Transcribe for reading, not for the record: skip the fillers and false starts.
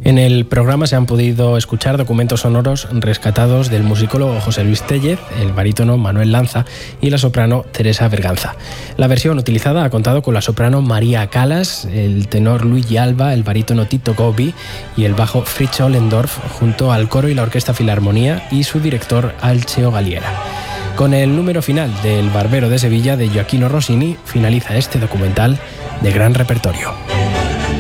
En el programa se han podido escuchar documentos sonoros rescatados del musicólogo José Luis Tellez, el barítono Manuel Lanza y la soprano Teresa Berganza. La versión utilizada ha contado con la soprano María Calas, el tenor Luigi Alba, el barítono Tito Gobbi y el bajo Fritz Ollendorf, junto al coro y la Orquesta Filarmonía y su director Alceo Galiera. Con el número final del Barbero de Sevilla de Gioachino Rossini finaliza este documental de gran repertorio.